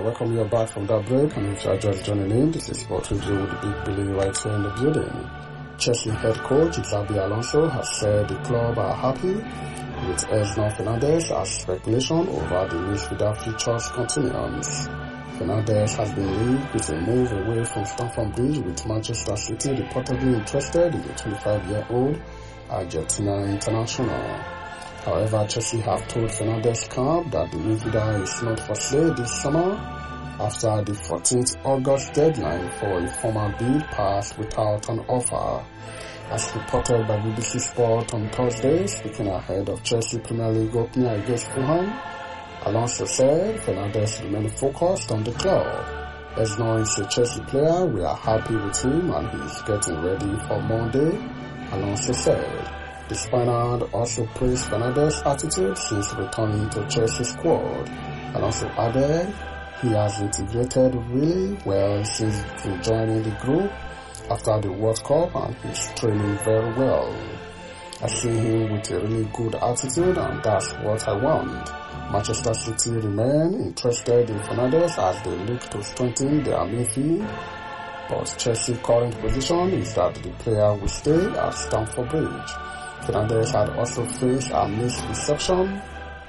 I welcome you back from that break, and if you are just joining in, this is Sport Review with Big Billy right here in the building. Chelsea head coach Xabi Alonso has said the club are happy with Ezno Fernandez as speculation over the midfielder futures continues. Fernandez has been linked with a move away from Stamford Bridge, with Manchester City reportedly interested in the 25-year-old Argentina international. However, Chelsea have told Fernandez camp that the midfielder is not for sale this summer after the 14th August deadline for a formal bid passed without an offer. As reported by BBC Sport on Thursday, speaking ahead of Chelsea Premier League opening against Fulham, Alonso said Fernandez remained focused on the club. Ezno is a Chelsea player, we are happy with him and he is getting ready for Monday, Alonso said. The Spaniard also praised Fernandez's attitude since returning to Chelsea's squad. Alonso added he has integrated really well since rejoining the group after the World Cup and he's training very well. I see him with a really good attitude and that's what I want. Manchester City remain interested in Fernandez as they look to strengthen their midfield, but Chelsea's current position is that the player will stay at Stamford Bridge. Fernandez had also faced a mixed reception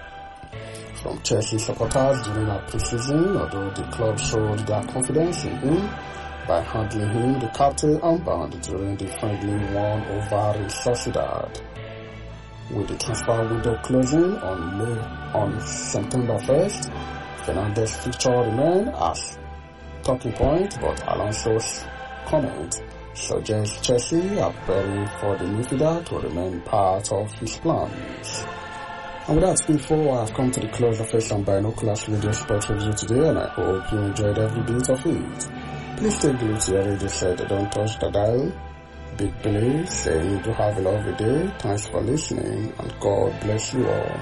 from Chelsea supporters during a pre-season, although the club showed their confidence in him by handing him the captain armband during the friendly one over Real Sociedad. With the transfer window closing on September 1st, Fernandez's future remained as talking point, but Alonso's comment suggests Chelsea are preparing for the midfielder to remain part of his plans. And with that info, I have come to the close of Fashion Binoculars Radio Sport Review today, and I hope you enjoyed every bit of it. Please stay glued to your radio set, don't touch the dial. Big Billy saying do have a lovely day. Thanks for listening, and God bless you all.